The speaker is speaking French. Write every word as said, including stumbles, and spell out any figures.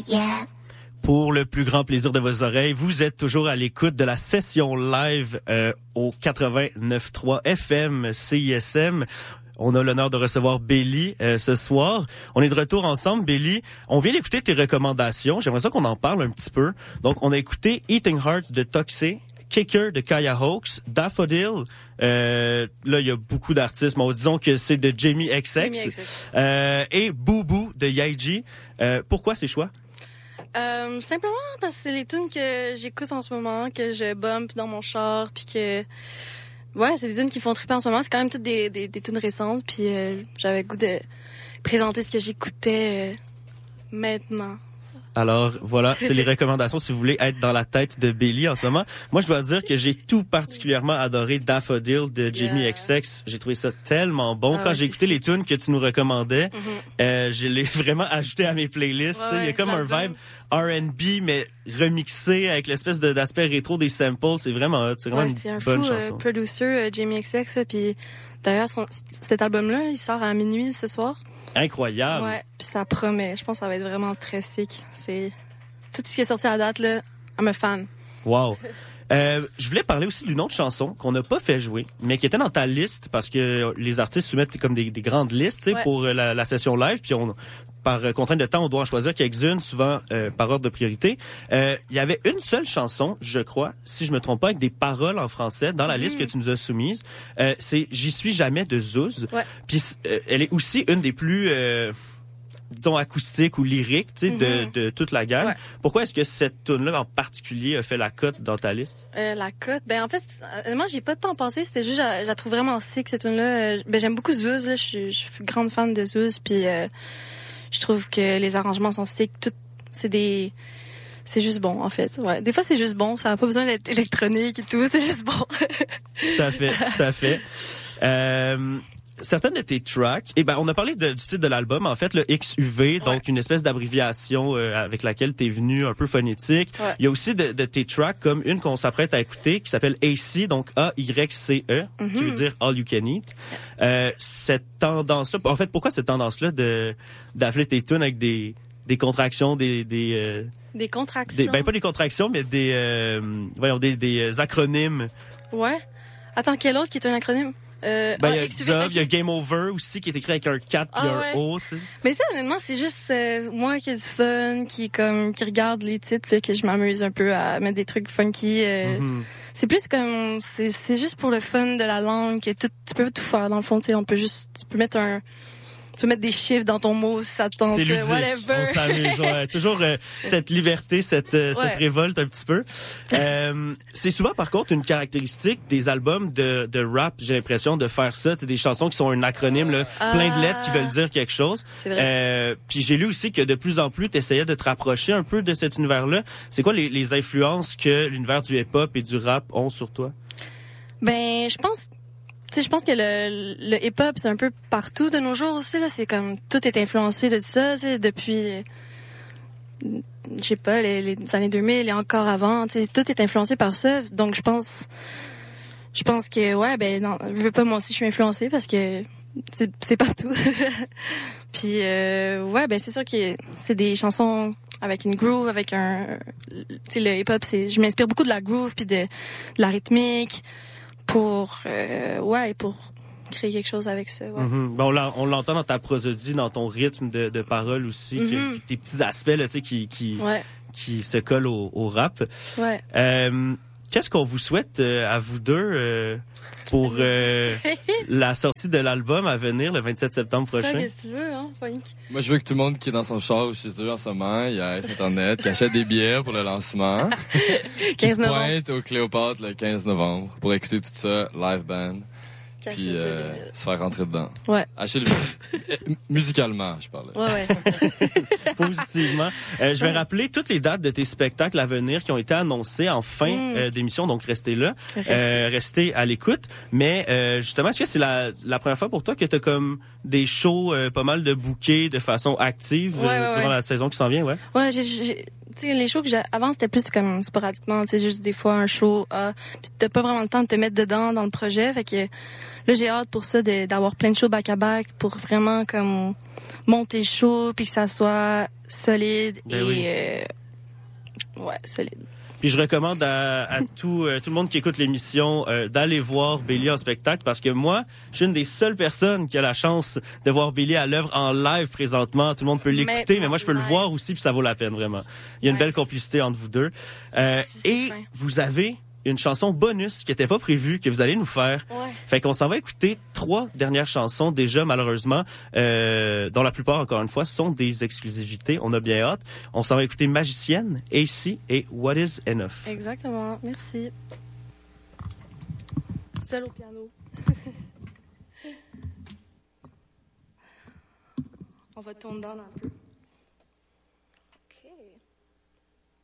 Yeah. Pour le plus grand plaisir de vos oreilles, vous êtes toujours à l'écoute de la session live euh, au quatre-vingt-neuf trois F M C I S M. On a l'honneur de recevoir Bélie euh, ce soir. On est de retour ensemble, Bélie. On vient d'écouter tes recommandations. J'aimerais ça qu'on en parle un petit peu. Donc, on a écouté Eating Heart de Toxé, Kicker de Kaya Hawks, Daffodil. Euh, là, il y a beaucoup d'artistes. Bon, disons que c'est de Jamie X X. Jamie X X. Euh, et Boo Boo de Yaiji. Euh, pourquoi ces choix? Euh, simplement parce que c'est les tunes que j'écoute en ce moment, que je bump dans mon char, puis que... Ouais, c'est des tunes qui font triper en ce moment. C'est quand même toutes des, des, des tunes récentes, puis euh, j'avais le goût de présenter ce que j'écoutais euh, maintenant. Alors voilà, c'est les recommandations si vous voulez être dans la tête de Bélie en ce moment. Moi, je dois dire que j'ai tout particulièrement adoré Daffodil de Jamie Yeah. X X. J'ai trouvé ça tellement bon. Ah Quand ouais, j'ai écouté c'est les tunes que tu nous recommandais, Mm-hmm. euh, je l'ai vraiment ajouté à mes playlists. Ouais, Il y a ouais, comme un l'album. vibe R and B mais remixé avec l'espèce de, d'aspect rétro des samples. C'est vraiment hot. C'est vraiment Ouais, une c'est un bonne fou euh, chanson. producer, euh, Jamie X X. là, Puis d'ailleurs, son, cet album-là, il sort à minuit ce soir. Incroyable. Ouais, puis ça promet. Je pense que ça va être vraiment très sick. C'est tout ce qui est sorti à date là. I'm a fan. Wow. Euh, je voulais parler aussi d'une autre chanson qu'on n'a pas fait jouer, mais qui était dans ta liste parce que les artistes soumettent comme des, des grandes listes, tu sais, Ouais. pour euh, la, la session live. Puis on, par euh, contrainte de temps, on doit en choisir quelques-unes, souvent euh, par ordre de priorité. Euh, Il y avait une seule chanson, je crois, si je me trompe pas, avec des paroles en français dans la Mm. liste que tu nous as soumise. Euh, c'est J'y suis jamais de Zouz. Ouais. Puis euh, elle est aussi une des plus euh, disons acoustique ou lyrique, tu sais, Mm-hmm. de, de toute la gamme. Ouais. Pourquoi est-ce que cette tune-là en particulier a fait la cote dans ta liste? Euh, la cote, ben en fait, euh, moi j'ai pas de temps passé. C'était juste, je, je la trouve vraiment sick cette tune-là. Euh, Ben j'aime beaucoup Zouz. Là, je suis, je suis grande fan de Zouz. Puis euh, je trouve que les arrangements sont sick. Tout, c'est des, c'est juste bon en fait. Ouais. Des fois c'est juste bon. Ça n'a pas besoin d'être électronique et tout. C'est juste bon. Tout à fait, tout à fait. Euh, certaines de tes tracks, eh ben on a parlé de, du titre de l'album, en fait, le X U V, donc une espèce d'abréviation euh, avec laquelle t'es venu, un peu phonétique. Ouais. Il y a aussi de, de tes tracks comme une qu'on s'apprête à écouter qui s'appelle A C, donc A Y C E, qui veut dire All You Can Eat. Euh, cette tendance-là, en fait, pourquoi cette tendance-là de d'appeler tes tunes avec des des contractions, des des, euh, Des contractions. des ben pas des contractions, mais des euh, voyons des des acronymes. Ouais. Attends, quel autre qui est un acronyme? Euh, Ben, il ah, y a X U V, Xov, ok. il y a Game Over aussi, qui est écrit avec un quatre puis Ah un ouais. O, tu sais. Mais ça, honnêtement, c'est juste euh, moi qui ai du fun, qui comme qui regarde les titres, là, que je m'amuse un peu à mettre des trucs funky. Euh, Mhm. C'est plus comme c'est c'est juste pour le fun de la langue que tout, tu peux tout faire dans le fond. Tu sais, on peut juste tu peux mettre un tu peux mettre des chiffres dans ton mot si ça te tente. C'est ludique, euh, whatever. on s'amuse. Ouais. Toujours euh, cette liberté, cette, euh, Ouais. cette révolte un petit peu. Euh, c'est souvent, par contre, une caractéristique des albums de, de rap, j'ai l'impression, de faire ça. C'est des chansons qui sont un acronyme, là, Ah. plein de lettres qui veulent dire quelque chose. C'est vrai. Euh, puis j'ai lu aussi que de plus en plus, tu essayais de te rapprocher un peu de cet univers-là. C'est quoi les, les influences que l'univers du hip-hop et du rap ont sur toi? Ben, je pense, tu sais, je pense que le, le hip-hop, c'est un peu partout de nos jours aussi, là. C'est comme, tout est influencé de ça, tu sais, depuis, euh, je sais pas, les, les années deux mille et encore avant, tu sais, tout est influencé par ça. Donc, je pense, je pense que, ouais, ben, non, je veux pas, moi aussi, je suis influencée parce que c'est, c'est partout. Puis, euh, ouais, ben, c'est sûr que c'est des chansons avec une groove, avec un, tu sais, le hip-hop, c'est, je m'inspire beaucoup de la groove puis de, de la rythmique pour euh, ouais pour créer quelque chose avec ça. Ouais. Mhm. Ben, on, l'en- on l'entend dans ta prosodie, dans ton rythme de, de parole aussi, que- Mhm. puis tes petits aspects là, tu sais, qui qui Ouais, qui se collent au, au rap. ouais. Euh, qu'est-ce qu'on vous souhaite euh, à vous deux euh, pour euh, la sortie de l'album à venir le vingt-sept septembre prochain? Qu'est-ce que tu veux, hein, Frank? Moi, je veux que tout le monde qui est dans son char ou chez eux en ce moment, il aille sur Internet, qui achète des billets pour le lancement. qui quinze se novembre. pointe au Cléopâtre le quinze novembre pour écouter tout ça, live band, Caché puis de euh, vinyle. se faire rentrer dedans. Ouais. Acheter le vinyle. Musicalement, je parlais. Ouais, ouais. Positivement. Euh, je vais rappeler toutes les dates de tes spectacles à venir qui ont été annoncés en fin Mm. euh, d'émission, donc restez là, Restez. euh, restez à l'écoute. Mais euh, justement, est-ce que c'est la, la première fois pour toi que tu as comme des shows euh, pas mal de bookés de façon active Ouais, euh, ouais, durant ouais. la saison qui s'en vient, ouais? Ouais, j'ai, j'ai, tu sais, les shows que j'ai, avant, c'était plus comme sporadiquement, tu sais, juste des fois un show, ah, pis t'as pas vraiment le temps de te mettre dedans dans le projet, fait que là, j'ai hâte pour ça de, d'avoir plein de shows back-à-back pour vraiment comme monter le show puis que ça soit solide Ben et oui. euh, ouais, solide. Puis je recommande à, à tout, euh, tout le monde qui écoute l'émission euh, d'aller voir Bélier en spectacle parce que moi, je suis une des seules personnes qui a la chance de voir Bélier à l'œuvre en live présentement. Tout le monde peut l'écouter, Maintenant, mais moi je peux le live. voir aussi puis ça vaut la peine vraiment. Il y a une Ouais. belle complicité entre vous deux. Euh, C'est et fin. vous avez une chanson bonus qui n'était pas prévue que vous allez nous faire. Ouais. Fait qu'on s'en va écouter trois dernières chansons déjà malheureusement, euh, dont la plupart encore une fois sont des exclusivités. On a bien hâte. On s'en va écouter Magicienne, A C et What Is Enough. Exactement. Merci. Seul au piano. On va tourner down un peu.